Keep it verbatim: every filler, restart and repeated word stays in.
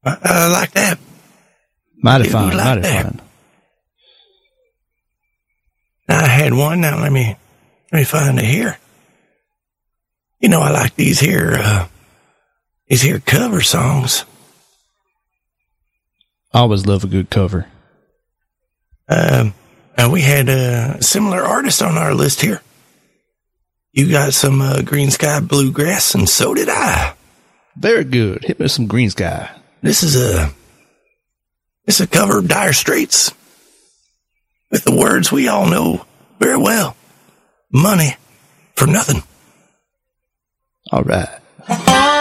I, I like that. Mighty Dude, fine, like mighty that. fine. I had one. Now let me let me find it here. You know, I like these here uh, these here cover songs. I always love a good cover. Um, uh, we had a similar artist on our list here. You got some uh, Green Sky Bluegrass, and so did I. Very good. Hit me with some Green Sky. This is a this is a cover of Dire Straits with the words we all know very well: "Money for nothing." All right.